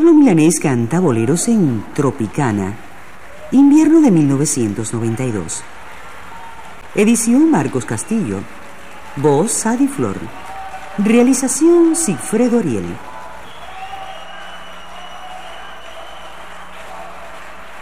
Pablo Milanés canta boleros en Tropicana, invierno de 1992. Edición Marcos Castillo. Voz Sadi Flor. Realización Sigfredo Ariel.